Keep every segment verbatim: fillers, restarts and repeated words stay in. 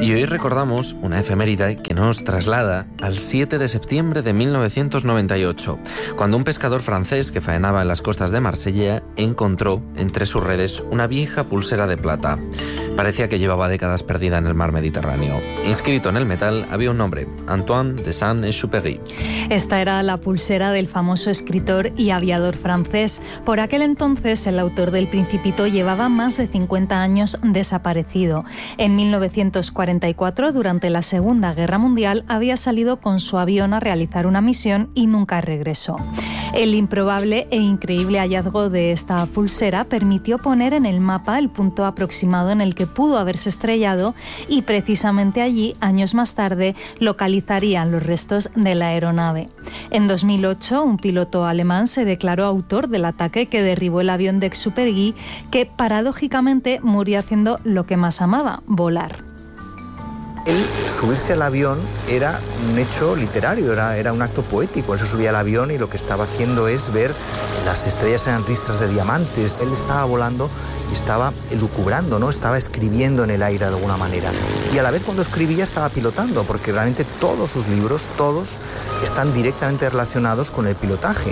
Y hoy recordamos una efeméride que nos traslada al siete de septiembre de mil novecientos noventa y ocho, cuando un pescador francés que faenaba en las costas de Marsella encontró entre sus redes una vieja pulsera de plata. Parecía que llevaba décadas perdida en el mar Mediterráneo. Inscrito en el metal había un nombre: Antoine de Saint-Exupéry. Esta era la pulsera del famoso escritor y aviador francés. Por aquel entonces, el autor del Principito llevaba más de cincuenta años desaparecido. En mil novecientos cuarenta y cuatro, durante la Segunda Guerra Mundial, había salido con su avión a realizar una misión y nunca regresó. El improbable e increíble hallazgo de esta pulsera permitió poner en el mapa el punto aproximado en el que pudo haberse estrellado, y precisamente allí, años más tarde, localizarían los restos de la aeronave. En dos mil ocho, un piloto alemán se declaró autor del ataque que derribó el avión de Exupéry, que paradójicamente murió haciendo lo que más amaba: volar. Él subirse al avión era un hecho literario, era, era un acto poético. Él se subía al avión y lo que estaba haciendo es ver las estrellas, eran ristras de diamantes. Él estaba volando y estaba elucubrando, ¿no? Estaba escribiendo en el aire de alguna manera. Y a la vez, cuando escribía, estaba pilotando, porque realmente todos sus libros, todos, están directamente relacionados con el pilotaje.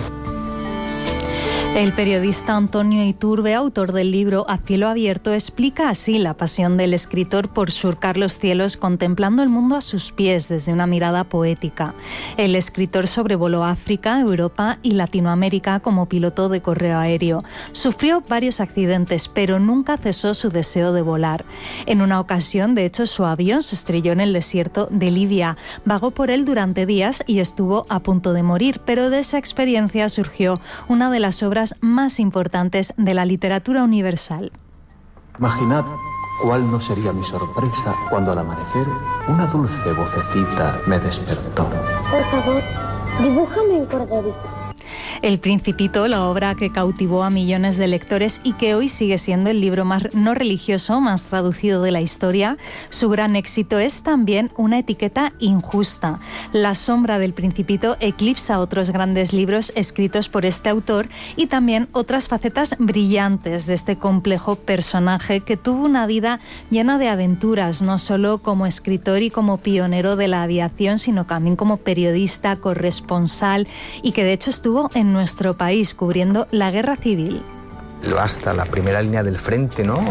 El periodista Antonio Iturbe, autor del libro A cielo abierto, explica así la pasión del escritor por surcar los cielos contemplando el mundo a sus pies desde una mirada poética. El escritor sobrevoló África, Europa y Latinoamérica como piloto de correo aéreo. Sufrió varios accidentes, pero nunca cesó su deseo de volar. En una ocasión, de hecho, su avión se estrelló en el desierto de Libia. Vagó por él durante días y estuvo a punto de morir, pero de esa experiencia surgió una de las obras más importantes de la literatura universal. Imaginad cuál no sería mi sorpresa cuando al amanecer una dulce vocecita me despertó. Por favor, dibújame un corderito. El Principito, la obra que cautivó a millones de lectores y que hoy sigue siendo el libro más no religioso más traducido de la historia, su gran éxito es también una etiqueta injusta. La sombra del Principito eclipsa otros grandes libros escritos por este autor y también otras facetas brillantes de este complejo personaje que tuvo una vida llena de aventuras, no solo como escritor y como pionero de la aviación, sino también como periodista, corresponsal, y que de hecho estuvo en nuestro país cubriendo la guerra civil. Hasta la primera línea del frente, ¿no?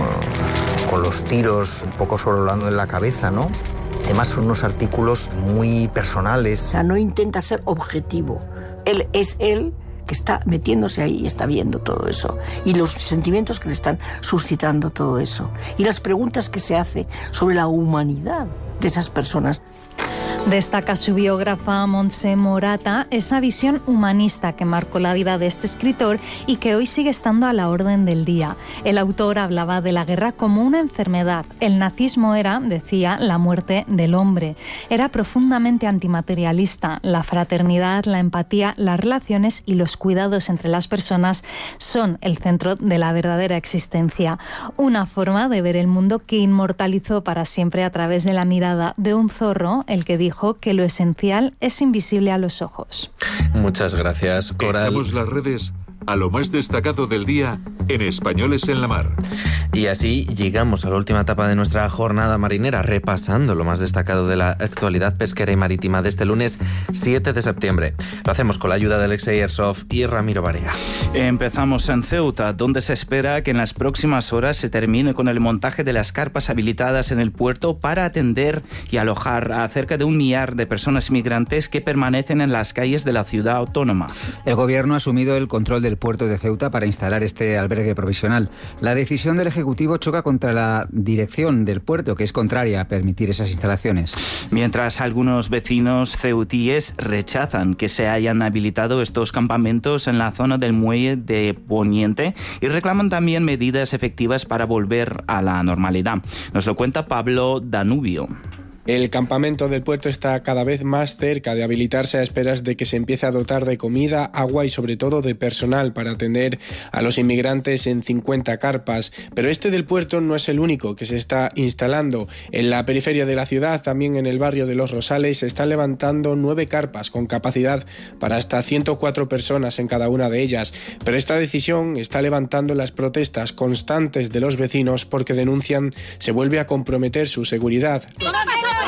Con los tiros un poco sobrevolando en la cabeza, ¿no? Además son unos artículos muy personales. O sea, no intenta ser objetivo. Él es él que está metiéndose ahí y está viendo todo eso. Y los sentimientos que le están suscitando todo eso. Y las preguntas que se hace sobre la humanidad de esas personas. Destaca su biógrafa Montse Morata esa visión humanista que marcó la vida de este escritor y que hoy sigue estando a la orden del día. El autor hablaba de la guerra como una enfermedad. El nazismo era, decía, la muerte del hombre. Era profundamente antimaterialista. La fraternidad, la empatía, las relaciones y los cuidados entre las personas son el centro de la verdadera existencia. Una forma de ver el mundo que inmortalizó para siempre a través de la mirada de un zorro, el que dijo que lo esencial es invisible a los ojos. Muchas gracias, Coral. Echamos las redes a lo más destacado del día en Españoles en la Mar. Y así llegamos a la última etapa de nuestra jornada marinera, repasando lo más destacado de la actualidad pesquera y marítima de este lunes siete de septiembre. Lo hacemos con la ayuda de Alexei Ersov y Ramiro Barea. Empezamos en Ceuta, donde se espera que en las próximas horas se termine con el montaje de las carpas habilitadas en el puerto para atender y alojar a cerca de un millar de personas migrantes que permanecen en las calles de la ciudad autónoma. El gobierno ha asumido el control del puerto de Ceuta para instalar este albergue provisional. La decisión del Ejecutivo choca contra la dirección del puerto, que es contraria a permitir esas instalaciones. Mientras algunos vecinos ceutíes rechazan que se hayan habilitado estos campamentos en la zona del muelle de Poniente y reclaman también medidas efectivas para volver a la normalidad. Nos lo cuenta Pablo Danubio. El campamento del puerto está cada vez más cerca de habilitarse a esperas de que se empiece a dotar de comida, agua y sobre todo de personal para atender a los inmigrantes en cincuenta carpas. Pero este del puerto no es el único que se está instalando. En la periferia de la ciudad, también en el barrio de Los Rosales, se están levantando nueve carpas con capacidad para hasta ciento cuatro personas en cada una de ellas. Pero esta decisión está levantando las protestas constantes de los vecinos porque denuncian se vuelve a comprometer su seguridad.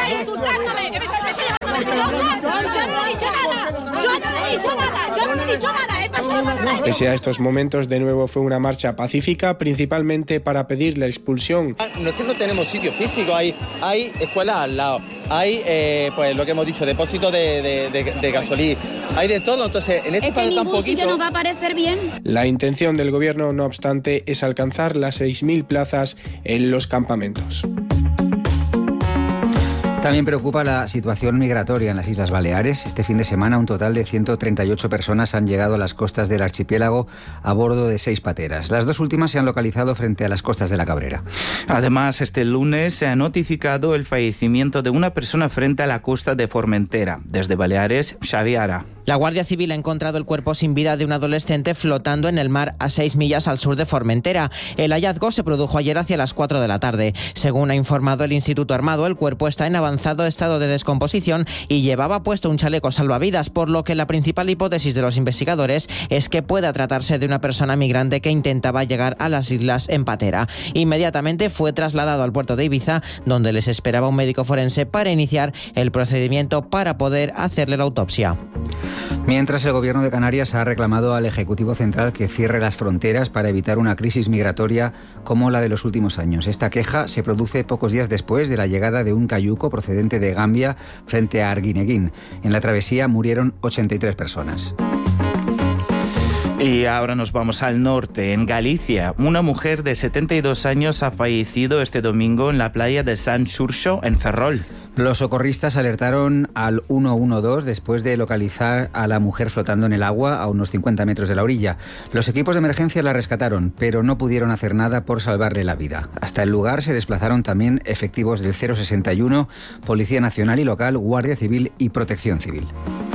ahí insultándome, que me, me está llamando mentirosa. Yo no le he dicho nada, yo no le he dicho nada, yo no le he dicho nada. He pasado por una... Pese a estos momentos, de nuevo fue una marcha pacífica, principalmente para pedir la expulsión. No es que no tenemos sitio físico, hay, hay escuelas al lado, hay, eh, pues lo que hemos dicho, depósitos de, de, de, de gasolina, hay de todo, entonces en este es que ningún poquito, sitio nos va a parecer bien. La intención del gobierno, no obstante, es alcanzar las seis mil plazas en los campamentos. También preocupa la situación migratoria en las Islas Baleares. Este fin de semana un total de ciento treinta y ocho personas han llegado a las costas del archipiélago a bordo de seis pateras. Las dos últimas se han localizado frente a las costas de la Cabrera. Además, este lunes se ha notificado el fallecimiento de una persona frente a la costa de Formentera. Desde Baleares, Xavi Ara. La Guardia Civil ha encontrado el cuerpo sin vida de un adolescente flotando en el mar a seis millas al sur de Formentera. El hallazgo se produjo ayer hacia las cuatro de la tarde. Según ha informado el Instituto Armado, el cuerpo está en avanzado estado de descomposición y llevaba puesto un chaleco salvavidas, por lo que la principal hipótesis de los investigadores es que pueda tratarse de una persona migrante que intentaba llegar a las islas en patera. Inmediatamente fue trasladado al puerto de Ibiza, donde les esperaba un médico forense para iniciar el procedimiento para poder hacerle la autopsia. Mientras, el Gobierno de Canarias ha reclamado al Ejecutivo Central que cierre las fronteras para evitar una crisis migratoria como la de los últimos años. Esta queja se produce pocos días después de la llegada de un cayuco procedente de Gambia frente a Arguineguín. En la travesía murieron ochenta y tres personas. Y ahora nos vamos al norte, en Galicia. Una mujer de setenta y dos años ha fallecido este domingo en la playa de San Xurxo, en Ferrol. Los socorristas alertaron al uno uno dos después de localizar a la mujer flotando en el agua a unos cincuenta metros de la orilla. Los equipos de emergencia la rescataron, pero no pudieron hacer nada por salvarle la vida. Hasta el lugar se desplazaron también efectivos del cero sesenta y uno, Policía Nacional y Local, Guardia Civil y Protección Civil.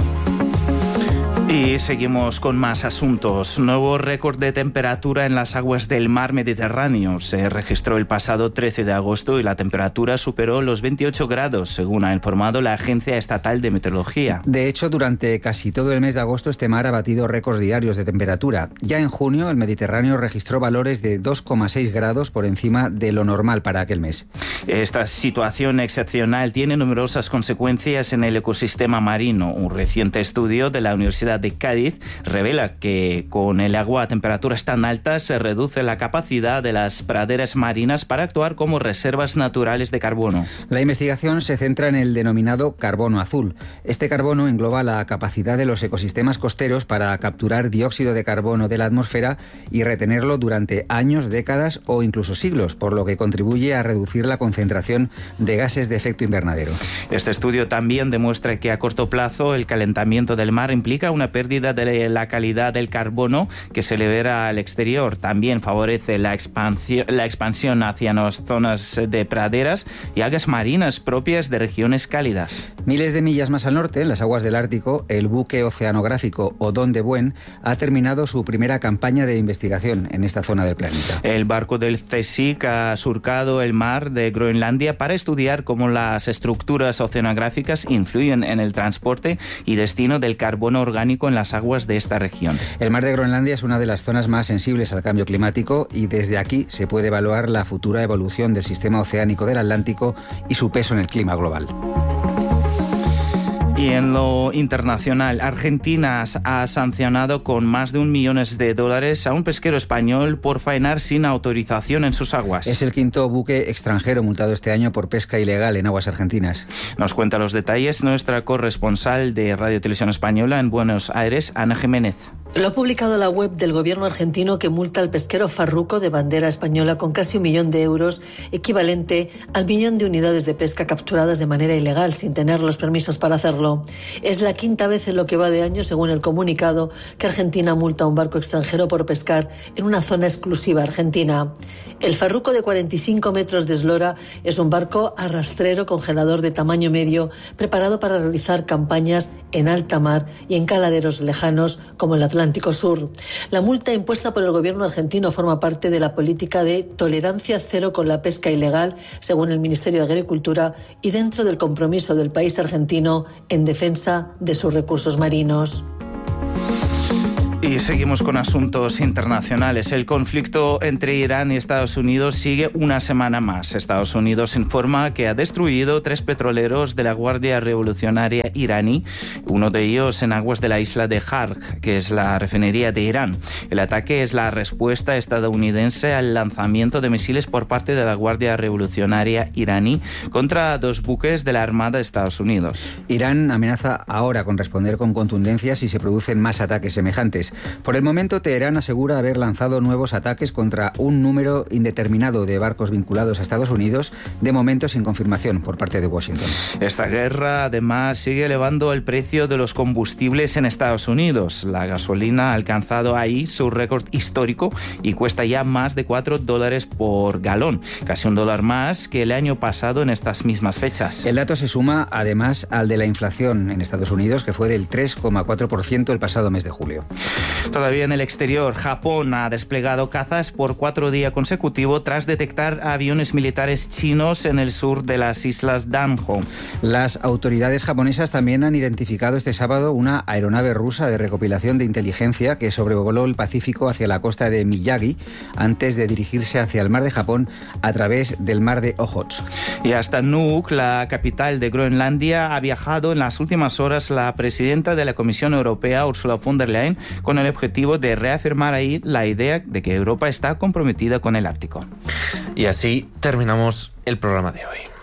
Y seguimos con más asuntos. Nuevo récord de temperatura en las aguas del mar Mediterráneo. Se registró el pasado trece de agosto y la temperatura superó los veintiocho grados, según ha informado la Agencia Estatal de Meteorología. De hecho, durante casi todo el mes de agosto este mar ha batido récords diarios de temperatura. Ya en junio el Mediterráneo registró valores de dos coma seis grados por encima de lo normal para aquel mes. Esta situación excepcional tiene numerosas consecuencias en el ecosistema marino. Un reciente estudio de la Universidad de Cádiz revela que con el agua a temperaturas tan altas se reduce la capacidad de las praderas marinas para actuar como reservas naturales de carbono. La investigación se centra en el denominado carbono azul. Este carbono engloba la capacidad de los ecosistemas costeros para capturar dióxido de carbono de la atmósfera y retenerlo durante años, décadas o incluso siglos, por lo que contribuye a reducir la concentración de gases de efecto invernadero. Este estudio también demuestra que a corto plazo el calentamiento del mar implica una pérdida de la calidad del carbono que se libera al exterior. También favorece la expansión, la expansión hacia las zonas de praderas y algas marinas propias de regiones cálidas. Miles de millas más al norte, en las aguas del Ártico, el buque oceanográfico Odón de Buen ha terminado su primera campaña de investigación en esta zona del planeta. El barco del CSIC ha surcado el mar de Groenlandia para estudiar cómo las estructuras oceanográficas influyen en el transporte y destino del carbono orgánico en las aguas de esta región. El mar de Groenlandia es una de las zonas más sensibles al cambio climático y desde aquí se puede evaluar la futura evolución del sistema oceánico del Atlántico y su peso en el clima global. Y en lo internacional, Argentina ha sancionado con más de un millón de dólares a un pesquero español por faenar sin autorización en sus aguas. Es el quinto buque extranjero multado este año por pesca ilegal en aguas argentinas. Nos cuenta los detalles nuestra corresponsal de Radio Televisión Española en Buenos Aires, Ana Jiménez. Lo ha publicado la web del gobierno argentino, que multa al pesquero Farruco, de bandera española, con casi un millón de euros, equivalente al millón de unidades de pesca capturadas de manera ilegal, sin tener los permisos para hacerlo. Es la quinta vez en lo que va de año, según el comunicado, que Argentina multa a un barco extranjero por pescar en una zona exclusiva argentina. El Farruco, de cuarenta y cinco metros de eslora, es un barco arrastrero congelador de tamaño medio, preparado para realizar campañas en alta mar y en caladeros lejanos como el Atlántico Sur. La multa impuesta por el gobierno argentino forma parte de la política de tolerancia cero con la pesca ilegal, según el Ministerio de Agricultura, y dentro del compromiso del país argentino en defensa de sus recursos marinos. Y seguimos con asuntos internacionales. El conflicto entre Irán y Estados Unidos sigue una semana más. Estados Unidos informa que ha destruido tres petroleros de la Guardia Revolucionaria iraní, uno de ellos en aguas de la isla de Harg, que es la refinería de Irán. El ataque es la respuesta estadounidense al lanzamiento de misiles por parte de la Guardia Revolucionaria iraní contra dos buques de la Armada de Estados Unidos. Irán amenaza ahora con responder con contundencia si se producen más ataques semejantes. Por el momento, Teherán asegura haber lanzado nuevos ataques contra un número indeterminado de barcos vinculados a Estados Unidos, de momento sin confirmación por parte de Washington. Esta guerra, además, sigue elevando el precio de los combustibles en Estados Unidos. La gasolina ha alcanzado ahí su récord histórico y cuesta ya más de cuatro dólares por galón, casi un dólar más que el año pasado en estas mismas fechas. El dato se suma, además, al de la inflación en Estados Unidos, que fue del tres coma cuatro por ciento el pasado mes de julio. Todavía en el exterior, Japón ha desplegado cazas por cuatro días consecutivos tras detectar aviones militares chinos en el sur de las islas Danjo. Las autoridades japonesas también han identificado este sábado una aeronave rusa de recopilación de inteligencia que sobrevoló el Pacífico hacia la costa de Miyagi antes de dirigirse hacia el mar de Japón a través del mar de Ojotsk. Y hasta Nuuk, la capital de Groenlandia, ha viajado en las últimas horas la presidenta de la Comisión Europea, Ursula von der Leyen, con el objetivo de reafirmar ahí la idea de que Europa está comprometida con el Ártico. Y así terminamos el programa de hoy.